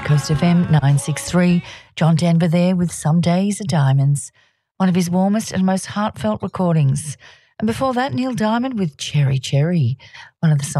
Coast FM 963. John Denver there with Some Days Are Diamonds, one of his warmest and most heartfelt recordings. And before that, Neil Diamond with Cherry Cherry, one of the songs